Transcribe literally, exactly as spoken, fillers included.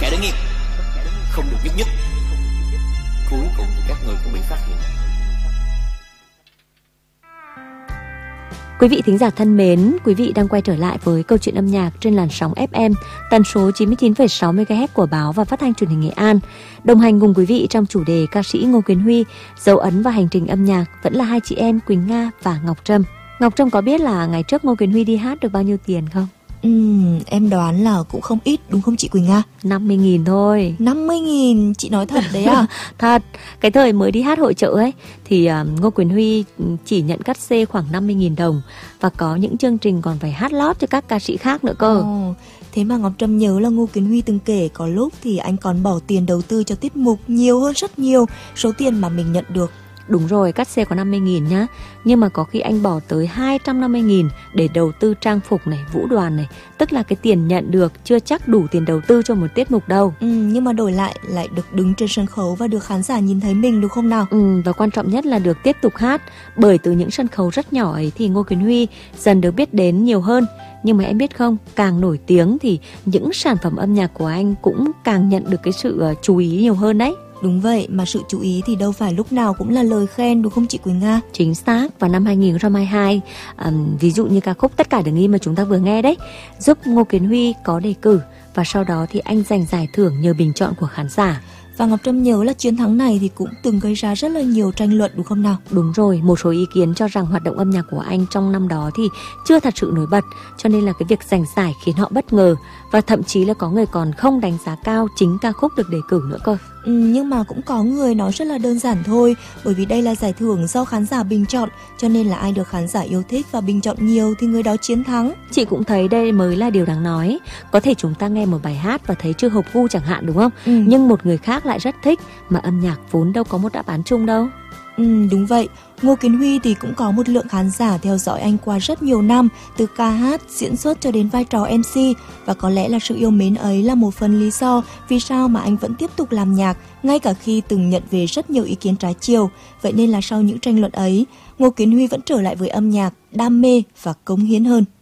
kẻ đứng yên, không được nhúc nhích. Cuối cùng thì các người cũng bị phát hiện. Quý vị thính giả thân mến, quý vị đang quay trở lại với câu chuyện âm nhạc trên làn sóng ép em tần số chín mươi chín phẩy sáu mê ga héc của báo và phát thanh truyền hình Nghệ An. Đồng hành cùng quý vị trong chủ đề ca sĩ Ngô Kiến Huy, dấu ấn và hành trình âm nhạc vẫn là hai chị em Quỳnh Nga và Ngọc Trâm. Ngọc Trâm có biết là ngày trước Ngô Kiến Huy đi hát được bao nhiêu tiền không? Ừ, em đoán là cũng không ít đúng không chị Quỳnh Nga? năm mươi nghìn thôi. năm mươi nghìn, chị nói thật đấy à? Thật, cái thời mới đi hát hội chợ ấy thì uh, Ngô Kiến Huy chỉ nhận cát xê khoảng năm mươi nghìn đồng. Và có những chương trình còn phải hát lót cho các ca sĩ khác nữa cơ. Ồ, thế mà Ngọc Trâm nhớ là Ngô Kiến Huy từng kể có lúc thì anh còn bỏ tiền đầu tư cho tiết mục nhiều hơn rất nhiều số tiền mà mình nhận được. Đúng rồi, cát xê có năm mươi nghìn nhá. Nhưng mà có khi anh bỏ tới hai trăm năm mươi nghìn để đầu tư trang phục này, vũ đoàn này. Tức là cái tiền nhận được chưa chắc đủ tiền đầu tư cho một tiết mục đâu. Ừ, nhưng mà đổi lại lại được đứng trên sân khấu và được khán giả nhìn thấy mình đúng không nào? Ừ, và quan trọng nhất là được tiếp tục hát. Bởi từ những sân khấu rất nhỏ ấy thì Ngô Kiến Huy dần được biết đến nhiều hơn. Nhưng mà em biết không, càng nổi tiếng thì những sản phẩm âm nhạc của anh cũng càng nhận được cái sự chú ý nhiều hơn đấy. Đúng vậy, mà sự chú ý thì đâu phải lúc nào cũng là lời khen đúng không chị Quỳnh Nga? Chính xác, vào năm hai không hai hai, um, ví dụ như ca khúc Tất Cả Đừng Im mà chúng ta vừa nghe đấy, giúp Ngô Kiến Huy có đề cử và sau đó thì anh giành giải thưởng nhờ bình chọn của khán giả. Và Ngọc Trâm nhớ là chiến thắng này thì cũng từng gây ra rất là nhiều tranh luận đúng không nào? Đúng rồi, một số ý kiến cho rằng hoạt động âm nhạc của anh trong năm đó thì chưa thật sự nổi bật, cho nên là cái việc giành giải khiến họ bất ngờ. Và thậm chí là có người còn không đánh giá cao chính ca khúc được đề cử nữa cơ. Ừ, nhưng mà cũng có người nói rất là đơn giản thôi. Bởi vì đây là giải thưởng do khán giả bình chọn, cho nên là ai được khán giả yêu thích và bình chọn nhiều thì người đó chiến thắng. Chị cũng thấy đây mới là điều đáng nói. Có thể chúng ta nghe một bài hát và thấy chưa hợp gu chẳng hạn đúng không? Ừ. Nhưng một người khác lại rất thích, mà âm nhạc vốn đâu có một đáp án chung đâu. Ừ, đúng vậy. Ngô Kiến Huy thì cũng có một lượng khán giả theo dõi anh qua rất nhiều năm, từ ca hát, diễn xuất cho đến vai trò em xê. Và có lẽ là sự yêu mến ấy là một phần lý do vì sao mà anh vẫn tiếp tục làm nhạc, ngay cả khi từng nhận về rất nhiều ý kiến trái chiều. Vậy nên là sau những tranh luận ấy, Ngô Kiến Huy vẫn trở lại với âm nhạc, đam mê và cống hiến hơn.